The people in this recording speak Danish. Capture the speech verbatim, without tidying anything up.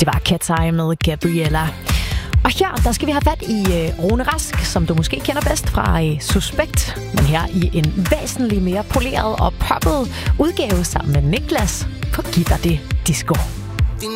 Det var Cat's Eye med Gabriella. Og her, der skal vi have fat i uh, Rune Rask, som du måske kender bedst fra uh, Suspekt, men her i en væsentlig mere poleret og poppet udgave sammen med Niklas på Giv dig det disco.